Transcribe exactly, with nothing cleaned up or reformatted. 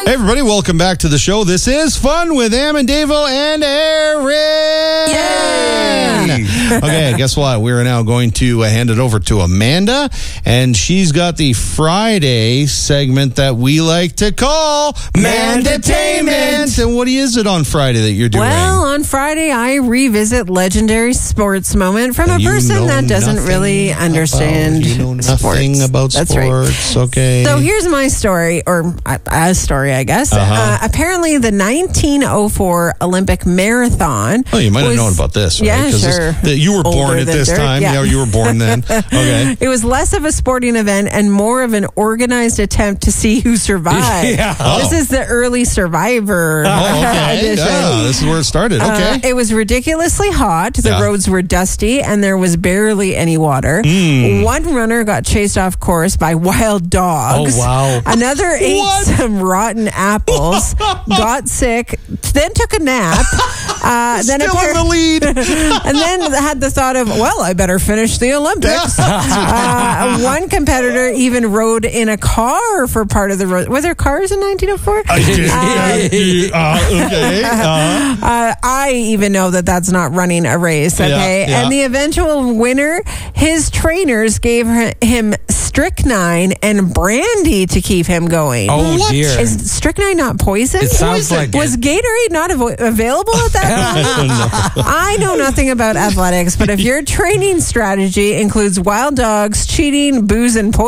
Hey, everybody, welcome back to the show. This is Fun with Amendavel and Aaron. Yeah. Okay, guess what? We're now going to uh, hand it over to Amanda, and she's got the Friday segment that we like to call Mandatainment. And what is it on Friday that you're doing? Well, on Friday, I revisit legendary sports moment from a You person know that doesn't nothing really understand about, you know nothing sports. about That's sports. right. Okay. So here's my story, or a, a story, I guess. Uh-huh. Uh, apparently, the nineteen oh four Olympic Marathon. Oh, you might have was, known about this, right? Yeah, 'Cause sure. This, you were born Older at than this dirt, time. yeah. Yeah, you were born then. Okay. It was less of a sporting event and more of an organized attempt to see who survived. Yeah. Oh. This is the early Survivor Oh, okay. edition. Yeah, this is where it started. Okay. Uh, it was ridiculously hot. The Yeah. roads were dusty, and there was barely any water. Mm. One runner got chased off course by wild dogs. Oh, wow. Another ate What? some rotten apples, got sick, then took a nap. Uh, then Still appear- in the lead. and then had the thought of, well, I better finish the Olympics. uh, one competitor even rode in a car for part of the road. Were there cars in nineteen oh four? I did. Uh, okay. Uh, Uh, I even know that that's not running a race, okay? Yeah, yeah. And the eventual winner, his trainers gave her- him strychnine and brandy to keep him going. Oh, What? dear. Is strychnine not poison? It sounds like Was it. Gatorade not avo- available at that time? I know nothing about athletics, but if your training strategy includes wild dogs, cheating, booze, and poison,